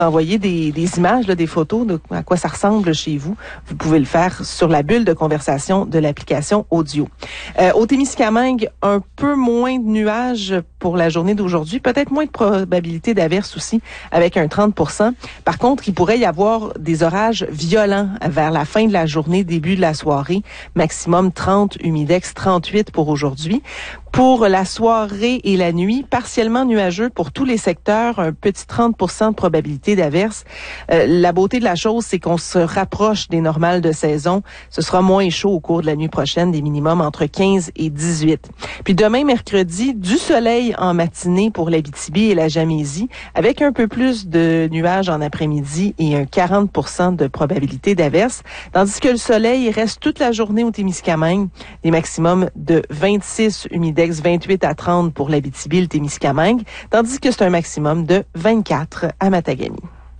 envoyer des images, là, des photos de à quoi ça ressemble chez vous. Vous pouvez le faire sur la bulle de conversation de l'application audio. Au Témiscamingue, un peu moins de nuages pour la journée d'aujourd'hui, peut-être moins de probabilité d'averse aussi, avec un 30%. Par contre, il pourrait y avoir des orages violents vers la fin de la journée, début de la soirée. Maximum 30, humidex 38 pour aujourd'hui. Pour la soirée et la nuit, partiellement nuageux pour tous les secteurs, un petit 30% de probabilité d'averse. La beauté de la chose, c'est qu'on se rapproche des normales de saison. Ce sera moins chaud au cours de la nuit prochaine, des minimums entre 15 et 18. Puis demain, mercredi, du soleil en matinée pour l'Abitibi et la Gamésie, avec un peu plus de nuages en après-midi et un 40% de probabilité d'averse. Tandis que le soleil reste toute la journée au Témiscamingue, des maximums de 26 humidex 28 à 30 pour l'Abitibi et le Témiscamingue, tandis que c'est un maximum de 24 à Matagami.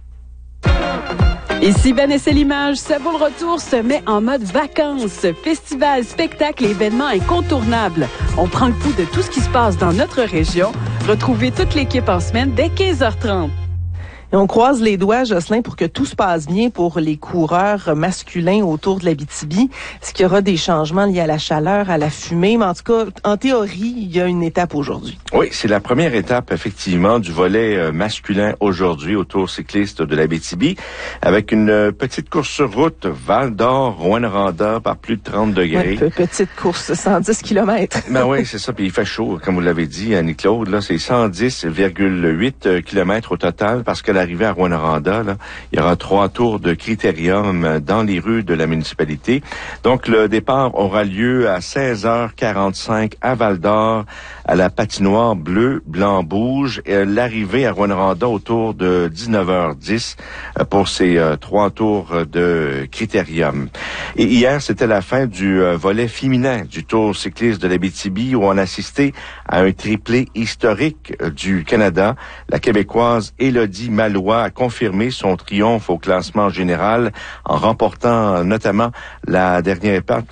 Ici Vanessa Limage, Sabot le retour se met en mode vacances. Festival, spectacle et événements incontournables. On prend le pouls de tout ce qui se passe dans notre région. Retrouvez toute l'équipe en semaine dès 15h30. Et on croise les doigts, Jocelyn, pour que tout se passe bien pour les coureurs masculins autour de l'Abitibi. Est-ce qu'il y aura des changements liés à la chaleur, à la fumée? Mais en tout cas, en théorie, il y a une étape aujourd'hui. Oui, c'est la première étape, effectivement, du volet masculin aujourd'hui au Tour cycliste de l'Abitibi, avec une petite course sur route, Val-d'Or, Rouyn-Noranda, par plus de 30 degrés. Ouais, petite course, 110 km. Ben oui, c'est ça. Puis il fait chaud, comme vous l'avez dit, Annie-Claude. Là, c'est 110,8 km au total, parce que l'arrivée à Rouyn-Noranda, là, il y aura 3 tours de critérium dans les rues de la municipalité. Donc, le départ aura lieu à 16h45 à Val-d'Or, à la patinoire bleu, blanc, rouge. Et l'arrivée à Rouyn-Noranda autour de 19h10 pour ces 3 tours de critérium. Et hier, c'était la fin du volet féminin du Tour cycliste de l'Abitibi, où on assistait à un triplé historique du Canada. La Québécoise Élodie Malouat a confirmé son triomphe au classement général en remportant notamment la dernière étape,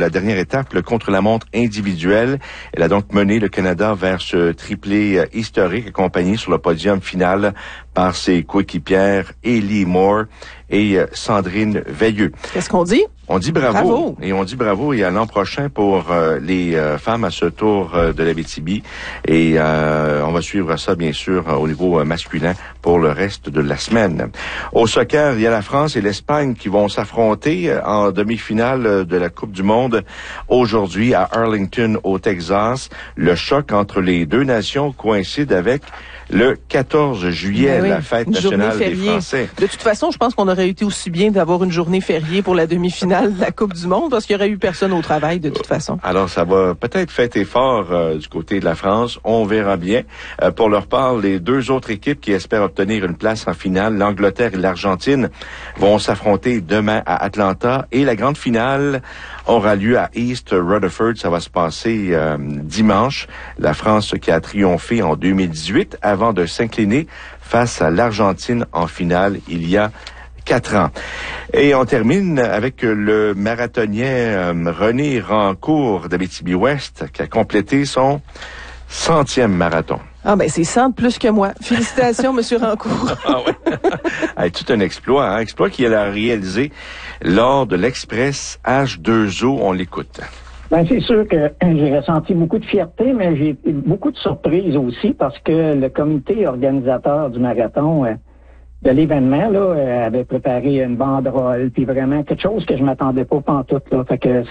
le contre-la-montre individuelle. Elle a donc mené le Canada vers ce triplé historique, accompagné sur le podium final par ses coéquipières Ellie Moore et Sandrine Veilleux. Qu'est-ce qu'on dit? On dit bravo. Et on dit bravo et à l'an prochain pour les femmes à ce tour de l'Abitibi. Et on va suivre ça, bien sûr, au niveau masculin pour le reste de la semaine. Au soccer, il y a la France et l'Espagne qui vont s'affronter en demi-finale de la Coupe du Monde aujourd'hui à Arlington, au Texas. Le choc entre les deux nations coïncide avec le 14 juillet, la fête nationale des Français. De toute façon, je pense qu'on aurait été aussi bien d'avoir une journée fériée pour la demi-finale de la Coupe du Monde, parce qu'il n'y aurait eu personne au travail de toute façon. Alors, ça va peut-être fêter fort du côté de la France. On verra bien. Pour leur part, les deux autres équipes qui espèrent obtenir une place en finale, l'Angleterre et l'Argentine, vont s'affronter demain à Atlanta. Et la grande finale aura lieu à East Rutherford. Ça va se passer dimanche. La France qui a triomphé en 2018 avant de s'incliner face à l'Argentine en finale il y a 4 ans. Et on termine avec le marathonien René Rancourt d'Abitibi-Ouest qui a complété son 100e marathon. Ah ben c'est 100 de plus que moi. Félicitations, Monsieur Rancourt. Ah ouais. Tout un exploit, hein? Exploit qu'il a réalisé lors de l'Express H2O. On l'écoute. Ben c'est sûr que j'ai ressenti beaucoup de fierté, mais j'ai eu beaucoup de surprises aussi parce que le comité organisateur du marathon de l'événement là avait préparé une banderole, puis vraiment quelque chose que je m'attendais pas pantoute là. Fait que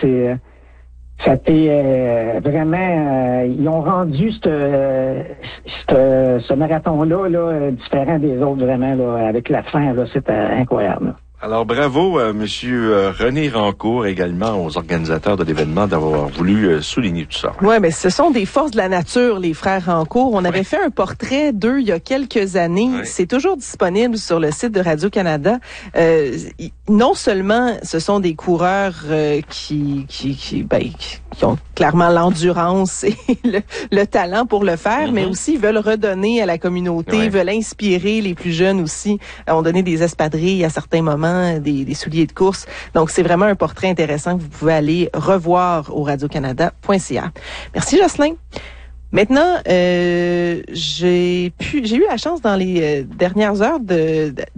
c'était vraiment ils ont rendu ce marathon-là différent des autres vraiment là, avec la fin là, c'était incroyable. Là. Alors, bravo, Monsieur René Rancourt, également aux organisateurs de l'événement d'avoir voulu souligner tout ça. Ouais, mais ce sont des forces de la nature, les frères Rancourt. On avait fait un portrait d'eux il y a quelques années. Ouais. C'est toujours disponible sur le site de Radio-Canada. Non seulement ce sont des coureurs qui ont clairement l'endurance et le talent pour le faire, mais aussi ils veulent redonner à la communauté, veulent inspirer les plus jeunes aussi. On donnait des espadrilles à certains moments, des souliers de course. Donc, c'est vraiment un portrait intéressant que vous pouvez aller revoir au radiocanada.ca. Merci, Jocelyn. Maintenant, j'ai eu la chance dans les dernières heures